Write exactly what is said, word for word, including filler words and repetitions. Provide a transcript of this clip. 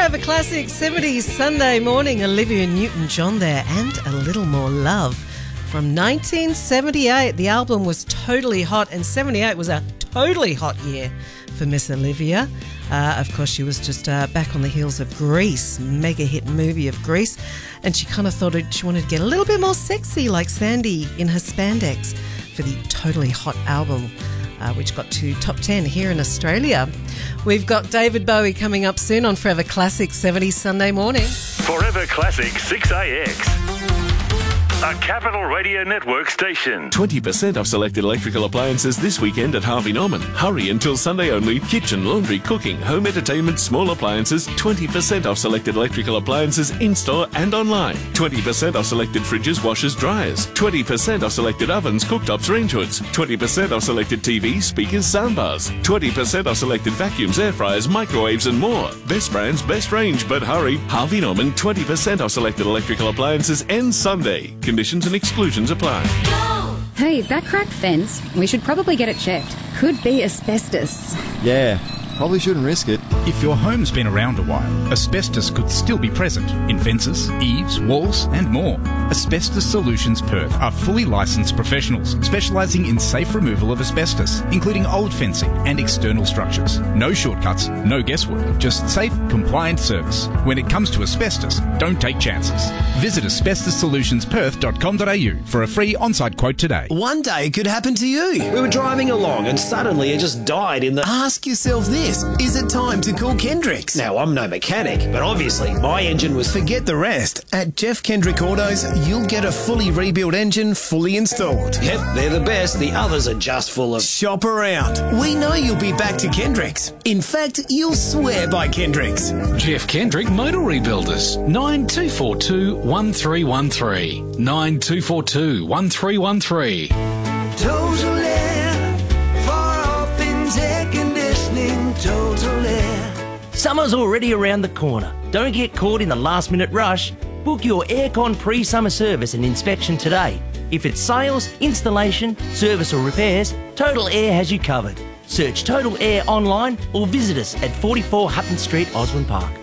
Forever Classic seventies Sunday morning. Olivia Newton-John there, and A Little More Love from nineteen seventy-eight. The album was totally hot, and seventy-eight was a totally hot year for Miss Olivia. Uh, of course, she was just uh, back on the heels of Grease, mega hit movie of Grease, and she kind of thought it, she wanted to get a little bit more sexy like Sandy in her spandex for the totally hot album, uh, which got to top ten here in Australia. We've got David Bowie coming up soon on Forever Classic seventies Sunday morning. Forever Classic six A X. A Capital Radio Network station. twenty percent off selected electrical appliances this weekend at Harvey Norman. Hurry until Sunday only. Kitchen, laundry, cooking, home entertainment, small appliances. twenty percent off selected electrical appliances in-store and online. twenty percent off selected fridges, washers, dryers. twenty percent off selected ovens, cooktops, range hoods. twenty percent off selected T Vs, speakers, soundbars. twenty percent off selected vacuums, air fryers, microwaves and more. Best brands, best range, but hurry. Harvey Norman, twenty percent off selected electrical appliances ends Sunday. Conditions and exclusions apply. Hey, that cracked fence, we should probably get it checked. Could be asbestos. Yeah, probably shouldn't risk it. If your home's been around a while, asbestos could still be present in fences, eaves, walls and more. Asbestos Solutions Perth are fully licensed professionals specialising in safe removal of asbestos, including old fencing and external structures. No shortcuts, no guesswork, just safe, compliant service. When it comes to asbestos, don't take chances. Visit asbestos solutions perth dot com dot a u for a free on-site quote today. One day it could happen to you. We were driving along and suddenly it just died in the... Ask yourself this, is it time to call Kendricks? Now, I'm no mechanic, but obviously my engine was... Forget the rest. At Jeff Kendrick Autos, you'll get a fully rebuilt engine fully installed. Yep, they're the best. The others are just full of... Shop around. We know you'll be back to Kendricks. In fact, you'll swear by Kendricks. Jeff Kendrick Motor Rebuilders. nine two four two, one three one three. nine two four two, one three one three. Total Air, far off in air conditioning, Total Air. Summer's already around the corner. Don't get caught in the last minute rush. Book your aircon pre-summer service and inspection today. If it's sales, installation, service or repairs, Total Air has you covered. Search Total Air online or visit us at forty-four Hutton Street, Osborne Park.